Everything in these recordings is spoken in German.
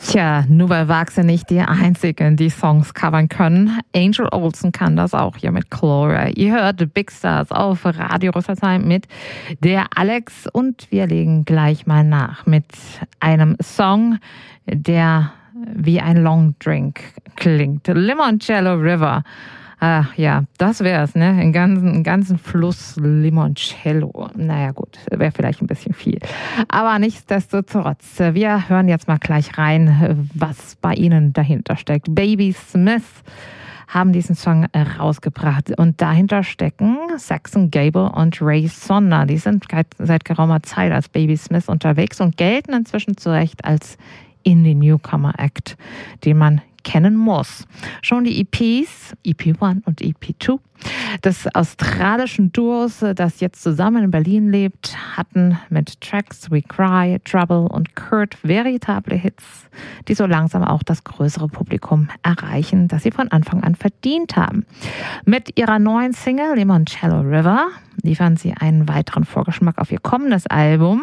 Tja, nur weil Wachse nicht die Einzigen, die Songs covern können. Angel Olsen kann das auch hier mit Gloria. Ihr hört The Big Stars auf Radio Rüsselsheim mit der Alex und wir legen gleich mal nach mit einem Song, der wie ein Long Drink klingt. Limoncello River. Ach ja, das wär's, ne? Einen ganzen Fluss Limoncello. Naja gut, wäre vielleicht ein bisschen viel. Aber nichtsdestotrotz, wir hören jetzt mal gleich rein, was bei Ihnen dahinter steckt. Baby Smith haben diesen Song rausgebracht und dahinter stecken Saxon Gable und Ray Sonner. Die sind seit geraumer Zeit als Baby Smith unterwegs und gelten inzwischen zu Recht als Indie-Newcomer-Act, den man kennen muss. Schon die EPs, EP1 und EP2, des australischen Duos, das jetzt zusammen in Berlin lebt, hatten mit Tracks We Cry, Trouble und Kurt veritable Hits, die so langsam auch das größere Publikum erreichen, das sie von Anfang an verdient haben. Mit ihrer neuen Single Limoncello River liefern sie einen weiteren Vorgeschmack auf ihr kommendes Album,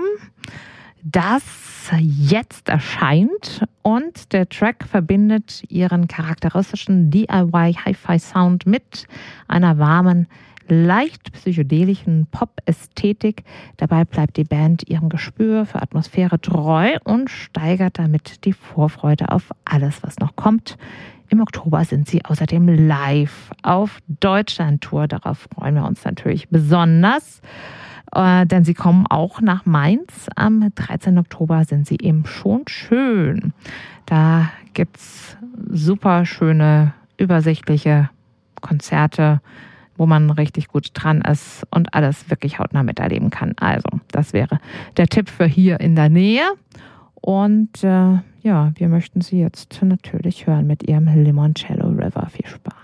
das jetzt erscheint, und der Track verbindet ihren charakteristischen DIY-Hi-Fi-Sound mit einer warmen, leicht psychedelischen Pop-Ästhetik. Dabei bleibt die Band ihrem Gespür für Atmosphäre treu und steigert damit die Vorfreude auf alles, was noch kommt. Im Oktober sind sie außerdem live auf Deutschland-Tour. Darauf freuen wir uns natürlich besonders. Denn sie kommen auch nach Mainz. Am 13. Oktober sind sie im Schönschön. Da gibt's super schöne, übersichtliche Konzerte, wo man richtig gut dran ist und alles wirklich hautnah miterleben kann. Also, das wäre der Tipp für hier in der Nähe. Und wir möchten Sie jetzt natürlich hören mit Ihrem Limoncello River. Viel Spaß.